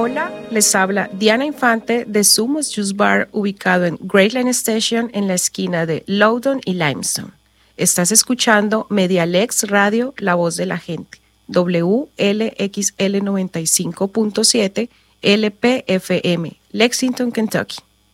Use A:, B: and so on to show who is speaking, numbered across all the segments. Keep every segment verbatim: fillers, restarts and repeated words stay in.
A: Hola, les habla Diana Infante de Sumos Juice Bar, ubicado en Great Line Station en la esquina de Loudoun y Limestone. Estás escuchando Medialex Radio, La Voz de la Gente, W L X L noventa y cinco punto siete L P F M, Lexington, Kentucky.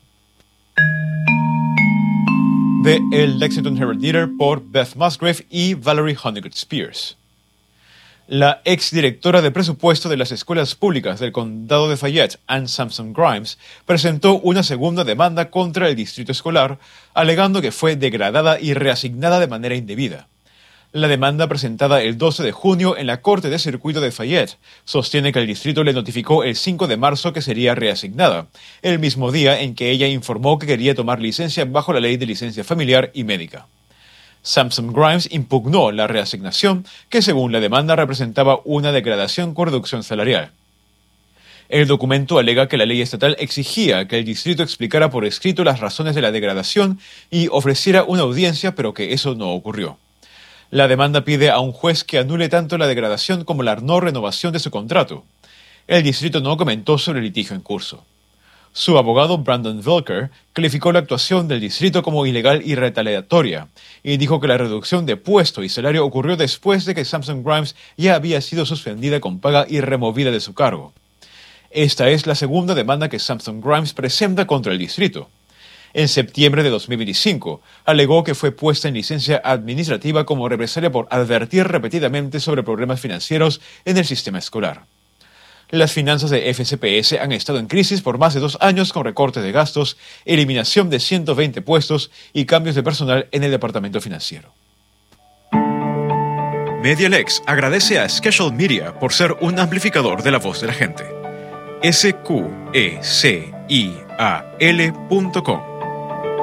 B: De el Lexington Herald Leader por Beth Musgrave y Valerie Honeycutt Spears. La exdirectora de presupuesto de las escuelas públicas del condado de Fayette, Ann Sampson Grimes, presentó una segunda demanda contra el distrito escolar, alegando que fue degradada y reasignada de manera indebida. La demanda, presentada el doce de junio en la Corte de Circuito de Fayette, sostiene que el distrito le notificó el cinco de marzo que sería reasignada, el mismo día en que ella informó que quería tomar licencia bajo la ley de licencia familiar y médica. Sampson Grimes impugnó la reasignación, que según la demanda representaba una degradación con reducción salarial. El documento alega que la ley estatal exigía que el distrito explicara por escrito las razones de la degradación y ofreciera una audiencia, pero que eso no ocurrió. La demanda pide a un juez que anule tanto la degradación como la no renovación de su contrato. El distrito no comentó sobre el litigio en curso. Su abogado Brandon Volker calificó la actuación del distrito como ilegal y retaliatoria y dijo que la reducción de puesto y salario ocurrió después de que Sampson Grimes ya había sido suspendida con paga y removida de su cargo. Esta es la segunda demanda que Sampson Grimes presenta contra el distrito. En septiembre de dos mil veinticinco, alegó que fue puesta en licencia administrativa como represalia por advertir repetidamente sobre problemas financieros en el sistema escolar. Las finanzas de F C P S han estado en crisis por más de dos años con recortes de gastos, eliminación de ciento veinte puestos y cambios de personal en el departamento financiero. Medialex agradece a Schedule Media por ser un amplificador de la voz de la gente. S Q E C I A L punto com